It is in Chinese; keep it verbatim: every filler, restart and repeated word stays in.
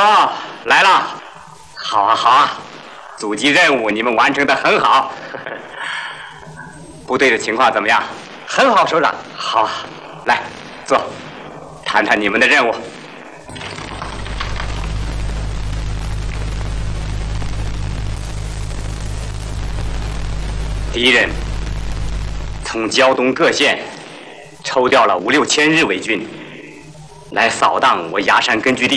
哦，来了，好啊好啊，阻击任务你们完成的很好。部队的情况怎么样？ 很好，首长。 好啊，来坐，谈谈你们的任务。敌人从胶东各县抽调了五六千日伪军，来扫荡我崖山根据地。